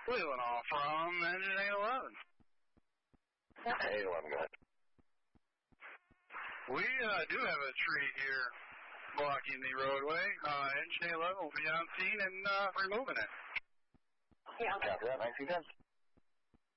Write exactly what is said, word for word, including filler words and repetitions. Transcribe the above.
Wheeling off from engine eight eleven. eight eleven, go ahead. We uh, do have a tree here blocking the roadway. Uh, engine eight eleven will be on scene and uh, removing it. Yeah, copy that, nineteen ten.